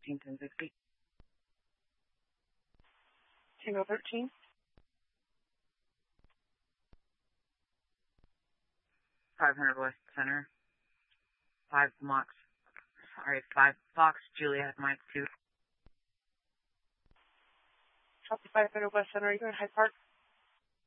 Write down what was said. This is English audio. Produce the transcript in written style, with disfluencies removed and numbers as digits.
13, 1060. Tango 13. 500 West Center. 5 Fox, Juliet, Mike 2. Copy 500 West Center. Are you going to Hyde Park?